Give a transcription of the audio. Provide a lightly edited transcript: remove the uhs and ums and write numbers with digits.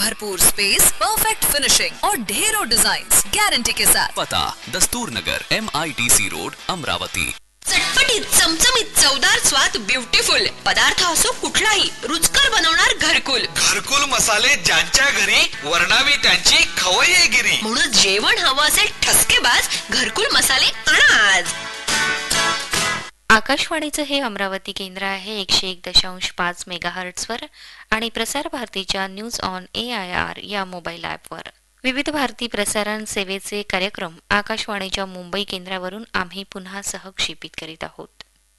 भरपूर space, perfect finishing और ढेरों डिजाइन्स गारंटी के साथ। पता दस्तूर नगर, MITC रोड, अमरावती। चटपटीत, चमचमीत, चवदार स्वाद, ब्युटिफुल पदार्थ असो कुठलाही रुचकर बनवणार घरकुल. घरकुल मसाले ज्यांच्या घरी वर्णावी त्यांची खवय्येगिरी. म्हणून जेवण हवं असेल ठसकेबाज घरकुल मसाले आणा आज. आकाशवाणीचं हे अमरावती केंद्र आहे 101.5 मेगाहर्ट्झवर आणि प्रसार भारतीच्या न्यूज ऑन AIR या मोबाईल ॲपवर. विविध भारती प्रसारण सेवेचे कार्यक्रम आकाशवाणीच्या मुंबई केंद्रावरून आम्ही पुन्हा सहक्षेपित करीत आहोत.